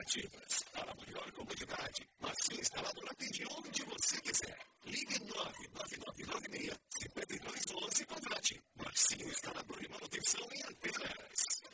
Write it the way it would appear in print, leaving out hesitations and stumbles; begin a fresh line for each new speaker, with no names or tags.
alternativas para maior comodidade. Marcinho Instalador atende onde você quiser. Ligue 99996-5211 e contrate. Marcinho Instalador e Manutenção em Antena.